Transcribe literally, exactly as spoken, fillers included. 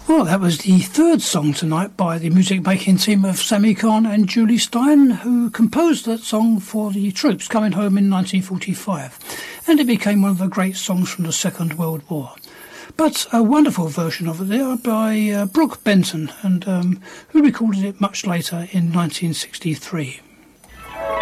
Well, that was the third song tonight by the music-making team of Sammy Cahn and Julie Stein, who composed that song for the troops coming home in nineteen forty-five, and it became one of the great songs from the Second World War. But a wonderful version of it there by uh, Brooke Benton, and um, who recorded it much later in nineteen sixty-three.